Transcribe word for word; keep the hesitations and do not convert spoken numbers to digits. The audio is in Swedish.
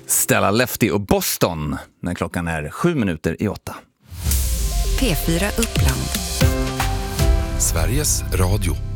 Stella Lefty och Boston när klockan är sju minuter i åtta. P fyra Uppland. Sveriges Radio.